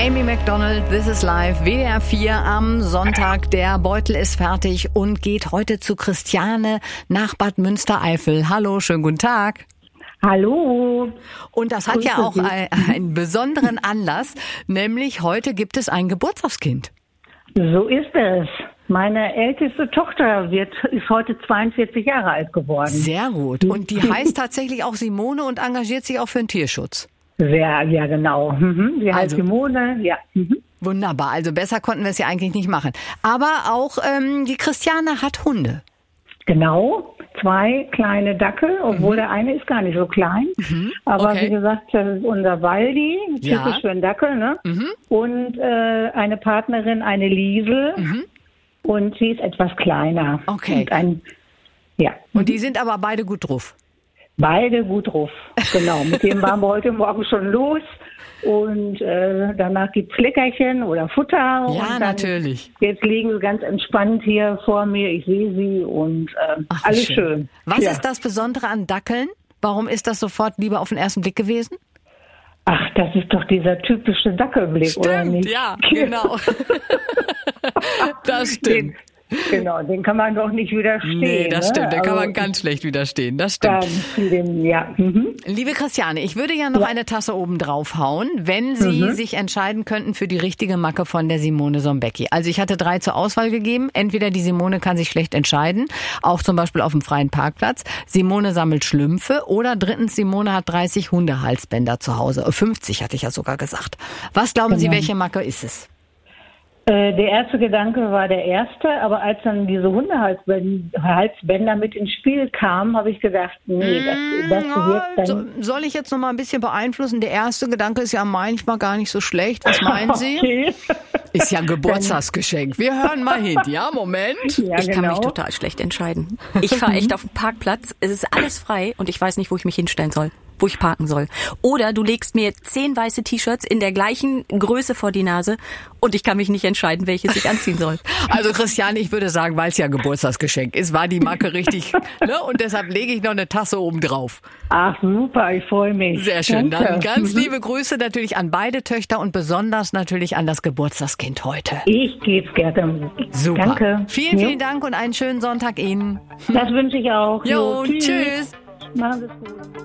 Amy Macdonald, This is Life, WDR 4 am Sonntag. Der Beutel ist fertig und geht heute zu Christiane nach Bad Münstereifel. Hallo, schönen guten Tag. Hallo. Und das hat ja auch einen besonderen Anlass, nämlich heute gibt es ein Geburtstagskind. So ist es. Meine älteste Tochter ist heute 42 Jahre alt geworden. Sehr gut. Und die heißt tatsächlich auch Simone und engagiert sich auch für den Tierschutz. Ja, genau. Die heißt Simone, ja. Wunderbar. Also besser konnten wir es ja eigentlich nicht machen. Aber auch die Christiane hat Hunde. Genau. 2 kleine Dackel, obwohl der eine ist gar nicht so klein. Aber wie gesagt, das ist unser Waldi, typisch für einen Dackel, ne? Und eine Partnerin, eine Liesel. Und sie ist etwas kleiner. Okay. Und die sind aber beide gut drauf. Beide gut drauf, genau. Mit dem waren wir heute Morgen schon los. Und danach gibt's Leckerchen oder Futter. Ja, und dann, natürlich. Jetzt liegen sie ganz entspannt hier vor mir. Ich sehe sie und alles schön. Was ist das Besondere an Dackeln? Warum ist das sofort lieber auf den ersten Blick gewesen? Ach, das ist doch dieser typische Dackelblick, oder nicht? Ja, genau. Das stimmt. Den kann man doch nicht widerstehen. Nee, das stimmt. Den kann Also, man ganz schlecht widerstehen. Das stimmt. Liebe Christiane, ich würde ja noch eine Tasse oben drauf hauen, wenn Sie sich entscheiden könnten für die richtige Macke von der Simone Sombecki. Also ich hatte 3 zur Auswahl gegeben. Entweder die Simone kann sich schlecht entscheiden, auch zum Beispiel auf dem freien Parkplatz. Simone sammelt Schlümpfe oder drittens Simone hat 30 Hundehalsbänder zu Hause. 50 hatte ich ja sogar gesagt. Was glauben Sie, welche Macke ist es? Der erste Gedanke war der erste, aber als dann diese Hundehalsbänder mit ins Spiel kamen, habe ich gedacht, nee, das wird dann... Soll ich jetzt noch mal ein bisschen beeinflussen? Der erste Gedanke ist ja manchmal gar nicht so schlecht. Was meinen Sie? Okay. Ist ja ein Geburtstagsgeschenk. Wir hören mal hin. Ja, Moment. Ja, ich kann mich total schlecht entscheiden. Ich fahre echt auf den Parkplatz, es ist alles frei und ich weiß nicht, wo ich mich hinstellen soll, wo ich parken soll. Oder du legst mir 10 weiße T-Shirts in der gleichen Größe vor die Nase und ich kann mich nicht entscheiden, welches ich anziehen soll. Also Christiane, ich würde sagen, weil es ja ein Geburtstagsgeschenk ist, war die Macke richtig, ne? Und deshalb lege ich noch eine Tasse oben drauf. Ach super, ich freue mich. Sehr schön. Danke. Dann ganz liebe Grüße natürlich an beide Töchter und besonders natürlich an das Geburtstagskind heute. Ich gebe es gerne. Super. Danke. Vielen Dank und einen schönen Sonntag Ihnen. Das wünsche ich auch. Jo, tschüss. Machen Sie es gut.